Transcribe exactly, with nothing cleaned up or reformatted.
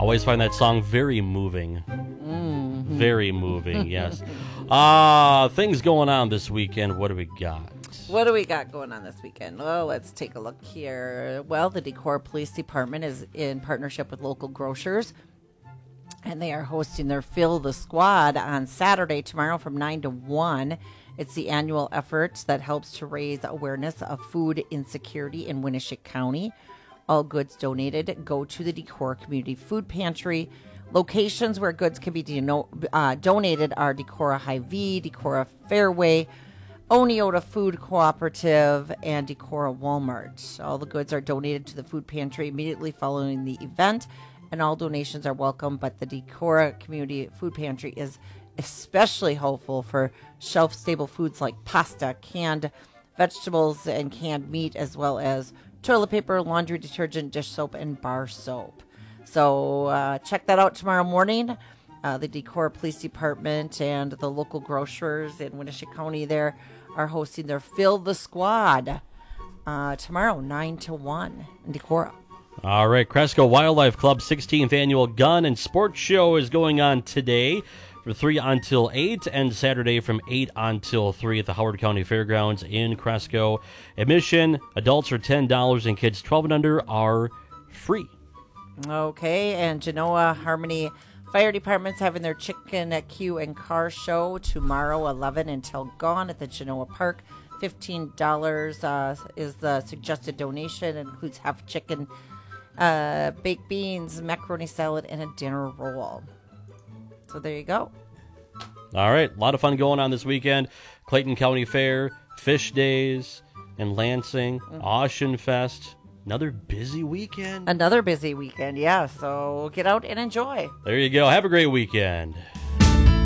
Always find that song very moving. Mm. Very moving, yes. Uh, things going on this weekend. What do we got? What do we got going on this weekend? Well, let's take a look here. Well, the Decorah Police Department is in partnership with local grocers, and they are hosting their Fill the Squad on Saturday, tomorrow from nine to one. It's the annual effort that helps to raise awareness of food insecurity in Winneshiek County. All goods donated go to the Decorah Community Food Pantry. Locations where goods can be deno- uh, donated are Decorah Hy-Vee, Decorah Fairway, Oneota Food Cooperative, and Decorah Walmart. All the goods are donated to the food pantry immediately following the event, and all donations are welcome, but the Decorah Community Food Pantry is especially hopeful for shelf-stable foods like pasta, canned vegetables, and canned meat, as well as toilet paper, laundry detergent, dish soap, and bar soap. So uh, check that out tomorrow morning. Uh, the Decorah Police Department and the local grocers in Winneshiek County there are hosting their Fill the Squad uh, tomorrow, nine to one in Decorah. All right, Cresco Wildlife Club's sixteenth Annual Gun and Sports Show is going on today from three until eight, and Saturday from eight until three at the Howard County Fairgrounds in Cresco. Admission, adults are ten dollars and kids twelve and under are free. Okay, and Genoa Harmony Fire Department's having their chicken queue and car show tomorrow, eleven until gone at the Genoa Park. fifteen dollars uh, is the suggested donation. It includes half chicken, uh, baked beans, macaroni salad, and a dinner roll. So there you go. All right, a lot of fun going on this weekend. Clayton County Fair, Fish Days in Lansing, mm-hmm. Ocean Fest. Another busy weekend. Another busy weekend, yeah. So get out and enjoy. There you go. Have a great weekend.